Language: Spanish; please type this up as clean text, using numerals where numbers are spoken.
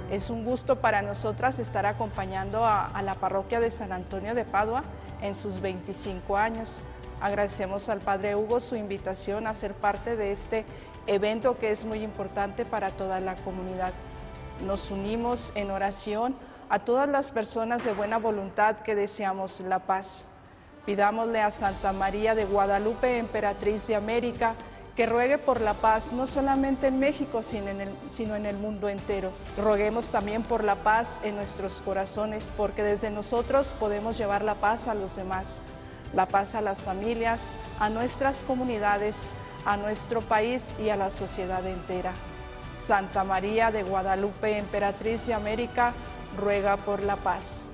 Es un gusto para nosotras estar acompañando a la parroquia de San Antonio de Padua en sus 25 años. Agradecemos al Padre Hugo su invitación a ser parte de este evento que es muy importante para toda la comunidad. Nos unimos en oración a todas las personas de buena voluntad que deseamos la paz. Pidámosle a Santa María de Guadalupe, Emperatriz de América, que ruegue por la paz, no solamente en México, sino en el mundo entero. Roguemos también por la paz en nuestros corazones, porque desde nosotros podemos llevar la paz a los demás, la paz a las familias, a nuestras comunidades, a nuestro país y a la sociedad entera. Santa María de Guadalupe, Emperatriz de América, ruega por la paz.